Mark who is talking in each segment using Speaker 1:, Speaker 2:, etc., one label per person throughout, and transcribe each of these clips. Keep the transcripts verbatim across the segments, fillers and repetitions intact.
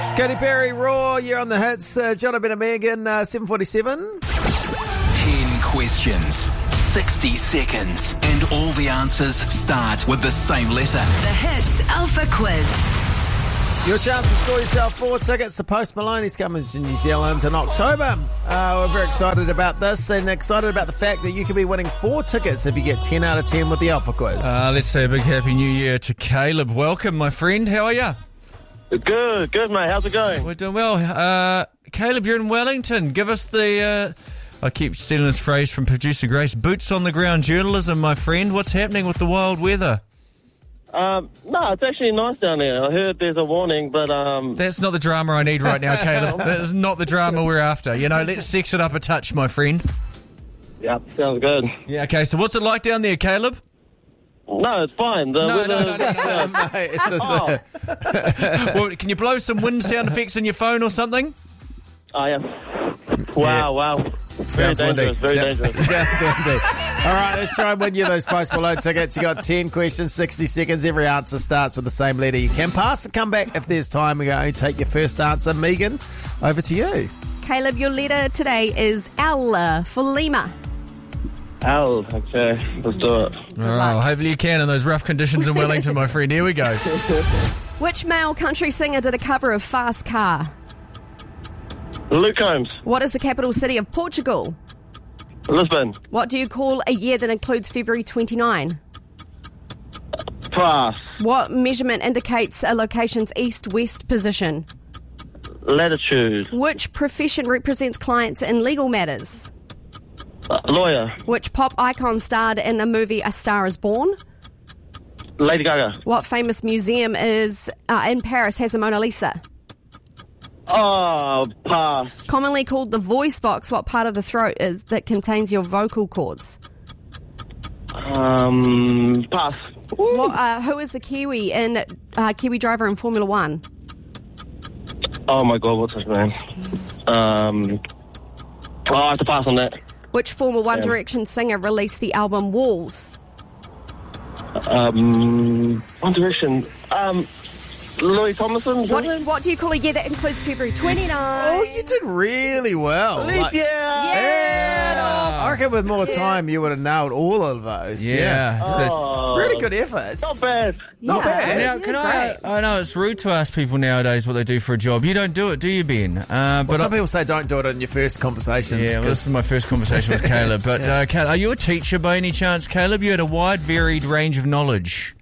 Speaker 1: Katy Perry, Raw, you're on the hits. Uh, Jonathan and Megan, uh, seven forty-seven.
Speaker 2: Ten questions, sixty seconds, and all the answers start with the same letter.
Speaker 3: The Hits Alpha Quiz.
Speaker 1: Your chance to score yourself four tickets to Post Malone. He's coming to New Zealand in October. Uh, we're very excited about this and excited about the fact that you could be winning four tickets if you get ten out of ten with the Alpha Quiz.
Speaker 4: Uh, let's say a big happy new year to Caleb. Welcome, my friend. How are you?
Speaker 5: Good, good, mate. How's it going?
Speaker 4: We're doing well. Uh, Caleb, you're in Wellington. Give us the, uh, I keep stealing this phrase from producer Grace, boots on the ground journalism, my friend. What's happening with the wild weather?
Speaker 5: Um, no, it's actually nice down there. I heard there's a warning, but... um.
Speaker 4: That's not the drama I need right now, Caleb. That is not the drama we're after. You know, let's sex it up a touch, my friend.
Speaker 5: Yep, sounds good.
Speaker 4: Yeah, okay, so what's it like down there, Caleb?
Speaker 5: No, it's fine. The
Speaker 4: No,
Speaker 5: weather
Speaker 4: no, no, no, no.
Speaker 1: Mate, it's just,
Speaker 5: Oh.
Speaker 4: Well, can you blow some wind sound effects in your phone or something?
Speaker 5: Oh, yeah. Wow, wow. Very
Speaker 1: Sounds windy.
Speaker 5: dangerous, very
Speaker 1: Sound-
Speaker 5: dangerous.
Speaker 1: Sounds windy. All right, let's try and win you those Post Malone tickets. You got ten questions, sixty seconds. Every answer starts with the same letter. You can pass and come back if there's time. We're going to take your first answer. Megan, over to you.
Speaker 6: Caleb, your letter today is L for Lima.
Speaker 5: Al, okay, let's do it.
Speaker 4: Oh, hopefully you can in those rough conditions in Wellington, my friend. Here we go.
Speaker 6: Which male country singer did a cover of Fast Car?
Speaker 5: Luke Combs,
Speaker 6: What is the capital city of Portugal?
Speaker 5: Lisbon,
Speaker 6: What do you call a year that includes February twenty-ninth?
Speaker 5: pass,
Speaker 6: What measurement indicates a location's east-west position?
Speaker 5: latitude,
Speaker 6: Which profession represents clients in legal matters?
Speaker 5: uh, lawyer,
Speaker 6: Which pop icon starred in the movie A Star is Born?
Speaker 5: Lady Gaga.
Speaker 6: What famous museum is uh, in Paris has a Mona Lisa?
Speaker 5: Oh, pass,
Speaker 6: Commonly called the voice box, what part of the throat is that contains your vocal cords?
Speaker 5: um, pass.
Speaker 6: What, uh, who is the Kiwi in uh, Kiwi driver in Formula One?
Speaker 5: Oh my God, what's his name? Um, oh, I have to pass on that.
Speaker 6: Which former One
Speaker 5: Yeah.
Speaker 6: Direction singer released the album Walls?
Speaker 5: Um, One Direction. Um, Louis Tomlinson. is
Speaker 6: What,
Speaker 5: that him?
Speaker 6: what do you call a year that includes February twenty-ninth?
Speaker 1: Oh, you did really well.
Speaker 5: Leap
Speaker 1: Like-
Speaker 5: year.
Speaker 6: Yeah!
Speaker 1: I reckon with more time you would have nailed all of those.
Speaker 4: Yeah. So-
Speaker 5: Oh,
Speaker 1: Really good effort.
Speaker 5: Not bad.
Speaker 1: Not
Speaker 6: Yeah.
Speaker 1: bad.
Speaker 4: Now,
Speaker 6: Yeah,
Speaker 4: can I?
Speaker 6: great.
Speaker 4: I know it's rude to ask people nowadays what they do for a job. You don't do it, do you, Ben? Uh,
Speaker 1: Well,
Speaker 4: but
Speaker 1: some
Speaker 4: I,
Speaker 1: people say don't do it in your first conversations.
Speaker 4: yeah, well,
Speaker 1: 'cause-
Speaker 4: this is my first conversation with Caleb. But uh, Cal- are you a teacher by any chance, Caleb? You had a wide, varied range of knowledge.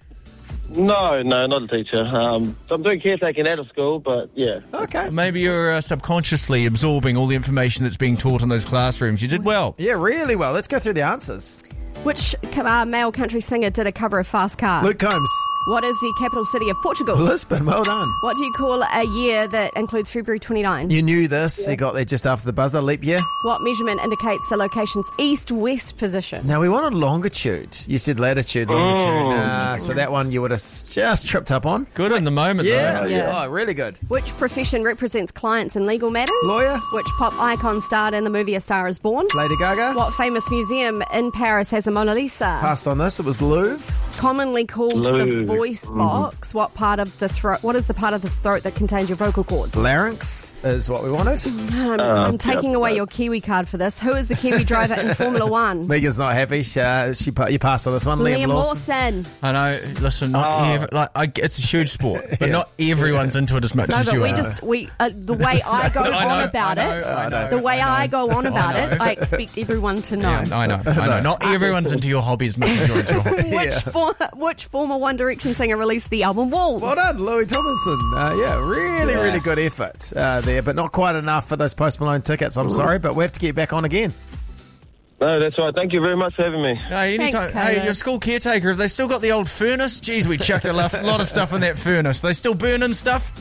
Speaker 5: No, no, not a teacher. Um, so I'm doing caretaking out of school, but yeah.
Speaker 1: okay.
Speaker 4: Maybe you're uh, subconsciously absorbing all the information that's being taught in those classrooms. You did well.
Speaker 1: Yeah, really well. Let's go through the answers.
Speaker 6: Which uh, male country singer did a cover of Fast Car?
Speaker 1: Luke Combs.
Speaker 6: What is the capital city of Portugal?
Speaker 1: Lisbon, well done.
Speaker 6: What do you call a year that includes February twenty-ninth?
Speaker 1: You knew this. You got there just after the buzzer. Leap year.
Speaker 6: What measurement indicates the location's east-west position?
Speaker 1: Now, we wanted longitude. You said latitude, longitude.
Speaker 5: Oh.
Speaker 1: Uh, so that one you would have just tripped up on.
Speaker 4: Good in the moment,
Speaker 1: Yeah.
Speaker 4: though.
Speaker 6: Yeah.
Speaker 1: Oh, really good.
Speaker 6: Which profession represents clients in legal matters?
Speaker 1: Lawyer.
Speaker 6: Which pop icon starred in the movie A Star is Born?
Speaker 1: Lady Gaga.
Speaker 6: What famous museum in Paris has a Mona Lisa?
Speaker 1: Passed on this. It was Louvre.
Speaker 6: Commonly called the
Speaker 5: Louvre.
Speaker 6: voice box. What part of the throat? What is the part of the throat that contains your vocal cords?
Speaker 1: Larynx is what we wanted.
Speaker 6: I'm, I'm taking
Speaker 5: yeah,
Speaker 6: away
Speaker 5: yeah.
Speaker 6: your Kiwi card for this. Who is the Kiwi driver in Formula One?
Speaker 1: Megan's not happy. She, uh, she pa- you passed on this one. Liam,
Speaker 6: Liam
Speaker 1: Lawson.
Speaker 6: Lawson.
Speaker 4: I know. Listen, not
Speaker 5: Oh.
Speaker 4: ev- like I, it's a huge sport, but not everyone's into it as much
Speaker 6: No,
Speaker 4: as
Speaker 6: but
Speaker 4: you
Speaker 6: we
Speaker 4: are.
Speaker 6: just we uh, the way I go
Speaker 4: I know,
Speaker 6: on about
Speaker 4: I know,
Speaker 6: it,
Speaker 4: I know,
Speaker 6: the way I,
Speaker 4: I know.
Speaker 6: go on about
Speaker 4: I know.
Speaker 6: it, I expect everyone to know.
Speaker 4: I know, I know. Not everyone's into your hobby as much as you're into your hobby.
Speaker 6: Which, for, which former One Direction singer released the album Walls?
Speaker 1: Well done, Louis Tomlinson. Uh, yeah, really,
Speaker 5: Yeah.
Speaker 1: really good effort uh, there, but not quite enough for those Post Malone tickets. I'm sorry, but we have to get back on again.
Speaker 5: No, that's right. Thank you very much for having me.
Speaker 4: Hey, anytime.
Speaker 6: Thanks,
Speaker 4: Hey,
Speaker 6: Caleb.
Speaker 4: your school caretaker, have they still got the old furnace? Geez, we chucked a lo- lot of stuff in that furnace. They still burning stuff?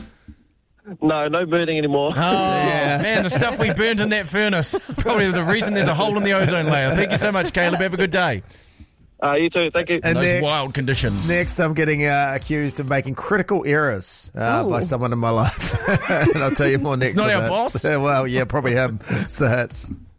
Speaker 5: No, no burning anymore.
Speaker 4: Oh, man, the stuff we burned in that furnace. Probably the reason there's a hole in the ozone layer. Thank you so much, Caleb. Have a good day.
Speaker 5: Uh, you too. Thank you.
Speaker 1: And
Speaker 4: Those
Speaker 1: next-
Speaker 4: wild conditions.
Speaker 1: Next, I'm getting uh, accused of making critical errors uh,
Speaker 6: Oh.
Speaker 1: by someone in my life. And I'll tell you more next.
Speaker 4: not
Speaker 1: to
Speaker 4: our
Speaker 1: this.
Speaker 4: boss?
Speaker 1: Well, yeah, probably him. So it's...